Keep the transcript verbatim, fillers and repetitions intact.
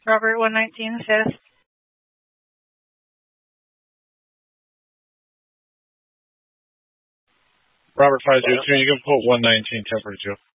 Robert one nineteen, fifth. Robert five zero two, you can put one nineteen Temperate Joe.